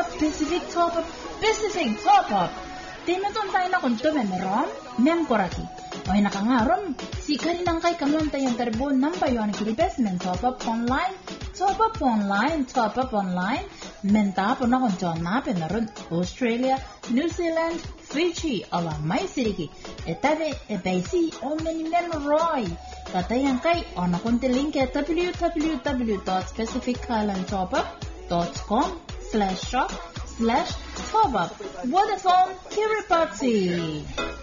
Pacific top up, Pacific top up. Tinuton tayo na kung tumemerom, memkoraki. O nakangarom, si karinang kay kamon tayong terbo nampayon kiribesmen top up online, menta po na kung John Napen na ron, Australia, New Zealand, Fiji, alamay siriki. Etabe, ebaisi, o menimen roy. Katayang kay, o nakunti link at www.pacificislandtopup.com/shop/top up. Vodafone Kiribati.